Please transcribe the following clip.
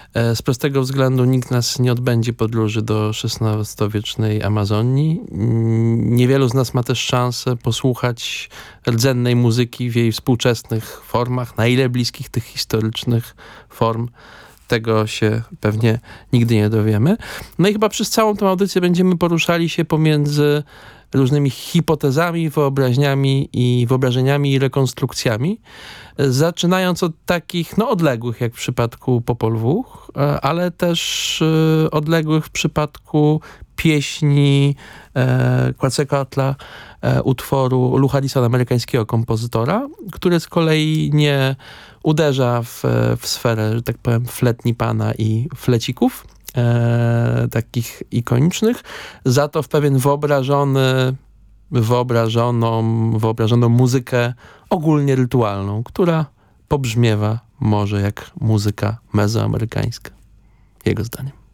Z prostego względu nikt nas nie odbędzie podróży do XVI-wiecznej Amazonii. Niewielu z nas ma też szansę posłuchać rdzennej muzyki w jej współczesnych formach, na ile bliskich tych historycznych form. Tego się pewnie nigdy nie dowiemy. No i chyba przez całą tę audycję będziemy poruszali się pomiędzy różnymi hipotezami, wyobrażeniami i rekonstrukcjami, zaczynając od takich odległych, jak w przypadku Popol Vuh, ale też odległych w przypadku pieśni Quetzalcoatla, utworu Lou Harrisona, amerykańskiego kompozytora, który z kolei nie uderza w sferę, że tak powiem, fletni pana i flecików, takich ikonicznych, za to w pewien wyobrażoną muzykę ogólnie rytualną, która pobrzmiewa może jak muzyka mezoamerykańska, jego zdaniem.